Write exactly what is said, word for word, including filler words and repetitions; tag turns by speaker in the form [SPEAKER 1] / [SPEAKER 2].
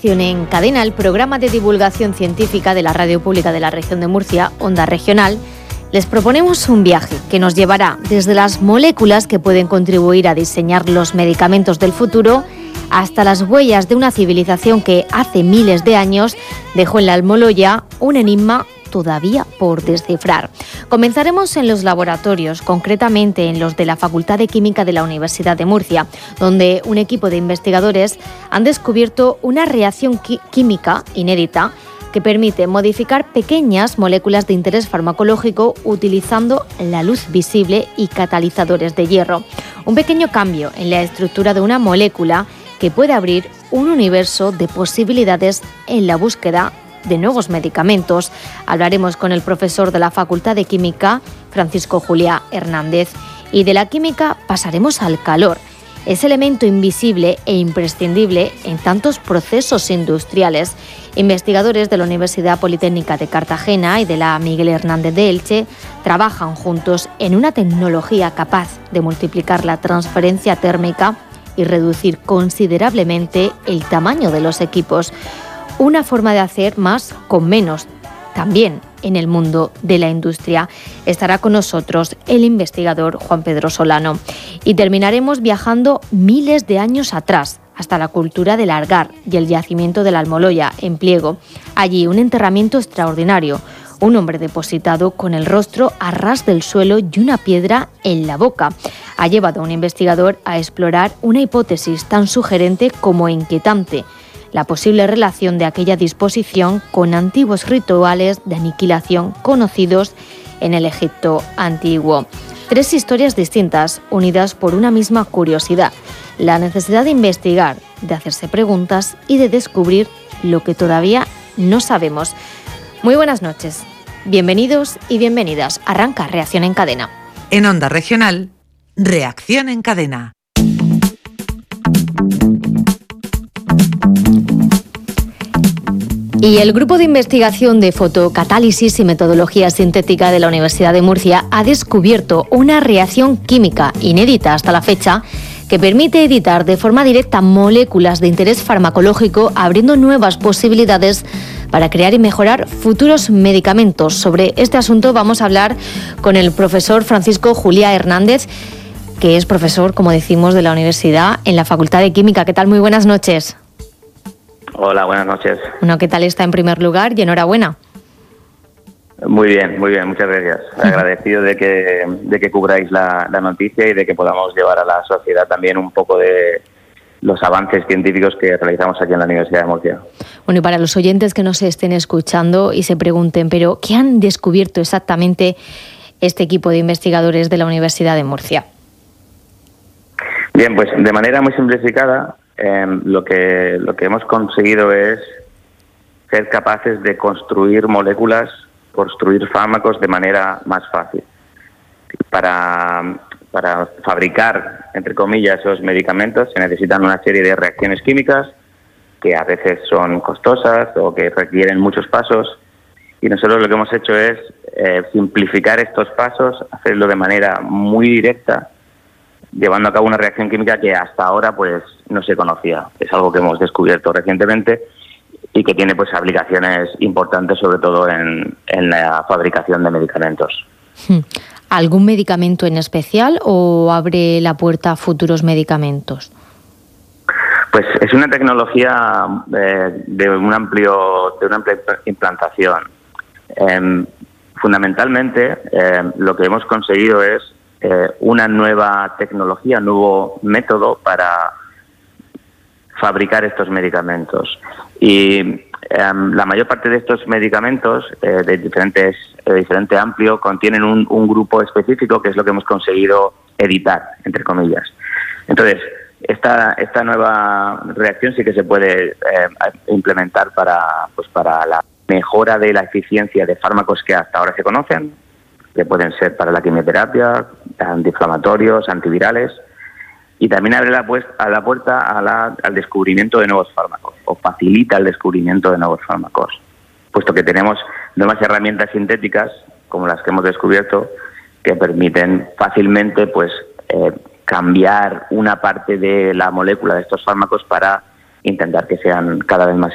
[SPEAKER 1] Reacción en Cadena, el programa de divulgación científica de la Radio Pública de la Región de Murcia, Onda Regional, les proponemos un viaje que nos llevará desde las moléculas que pueden contribuir a diseñar los medicamentos del futuro hasta las huellas de una civilización que hace miles de años dejó en la Almoloya un enigma todavía por descifrar. Comenzaremos en los laboratorios, concretamente en los de la Facultad de Química de la Universidad de Murcia, donde un equipo de investigadores han descubierto una reacción qui- química inédita que permite modificar pequeñas moléculas de interés farmacológico utilizando la luz visible y catalizadores de hierro. Un pequeño cambio en la estructura de una molécula que puede abrir un universo de posibilidades en la búsqueda de nuevos medicamentos. Hablaremos con el profesor de la Facultad de Química, Francisco Juliá Hernández, y de la química pasaremos al calor, ese elemento invisible e imprescindible en tantos procesos industriales. Investigadores de la Universidad Politécnica de Cartagena y de la Miguel Hernández de Elche trabajan juntos en una tecnología capaz de multiplicar la transferencia térmica y reducir considerablemente el tamaño de los equipos. Una forma de hacer más con menos, también en el mundo de la industria. Estará con nosotros el investigador Juan Pedro Solano. Y terminaremos viajando miles de años atrás, hasta la cultura del Argar y el yacimiento de la Almoloya, en Pliego. Allí un enterramiento extraordinario. Un hombre depositado con el rostro a ras del suelo y una piedra en la boca. Ha llevado a un investigador a explorar una hipótesis tan sugerente como inquietante: la posible relación de aquella disposición con antiguos rituales de aniquilación conocidos en el Egipto antiguo. Tres historias distintas, unidas por una misma curiosidad: la necesidad de investigar, de hacerse preguntas y de descubrir lo que todavía no sabemos. Muy buenas noches, bienvenidos y bienvenidas. Arranca Reacción en Cadena.
[SPEAKER 2] En Onda Regional, Reacción en Cadena.
[SPEAKER 1] Y el Grupo de Investigación de Fotocatálisis y Metodología Sintética de la Universidad de Murcia ha descubierto una reacción química inédita hasta la fecha que permite editar de forma directa moléculas de interés farmacológico, abriendo nuevas posibilidades para crear y mejorar futuros medicamentos. Sobre este asunto vamos a hablar con el profesor Francisco Juliá Hernández, que es profesor, como decimos, de la universidad en la Facultad de Química. ¿Qué tal? Muy buenas noches.
[SPEAKER 3] Hola, buenas noches.
[SPEAKER 1] Bueno, ¿qué tal está en primer lugar? Y enhorabuena.
[SPEAKER 3] Muy bien, muy bien, muchas gracias. Agradecido de que, de que cubráis la, la noticia y de que podamos llevar a la sociedad también un poco de los avances científicos que realizamos aquí en la Universidad de Murcia.
[SPEAKER 1] Bueno, y para los oyentes que nos estén escuchando y se pregunten, ¿pero qué han descubierto exactamente este equipo de investigadores de la Universidad de Murcia?
[SPEAKER 3] Bien, pues de manera muy simplificada, eh, lo que lo que hemos conseguido es ser capaces de construir moléculas, construir fármacos de manera más fácil. Para, para fabricar, entre comillas, esos medicamentos se necesitan una serie de reacciones químicas que a veces son costosas o que requieren muchos pasos, y nosotros lo que hemos hecho es eh, simplificar estos pasos, hacerlo de manera muy directa, llevando a cabo una reacción química que hasta ahora pues no se conocía. Es algo que hemos descubierto recientemente y que tiene pues aplicaciones importantes, sobre todo en, en la fabricación de medicamentos.
[SPEAKER 1] ¿Algún medicamento en especial o abre la puerta a futuros medicamentos?
[SPEAKER 3] Pues es una tecnología eh, de un amplio de una amplia implantación. Eh, fundamentalmente, eh, lo que hemos conseguido es eh, una nueva tecnología, un nuevo método para fabricar estos medicamentos. Y eh, la mayor parte de estos medicamentos eh, de diferentes de diferente amplio contienen un, un grupo específico, que es lo que hemos conseguido editar, entre comillas. Entonces, esta esta nueva reacción sí que se puede eh, implementar para pues para la mejora de la eficiencia de fármacos que hasta ahora se conocen, que pueden ser para la quimioterapia, antiinflamatorios, antivirales. Y también abre la, pues, a la puerta a la, al descubrimiento de nuevos fármacos, o facilita el descubrimiento de nuevos fármacos, puesto que tenemos nuevas herramientas sintéticas, como las que hemos descubierto, que permiten fácilmente pues eh, cambiar una parte de la molécula de estos fármacos para intentar que sean cada vez más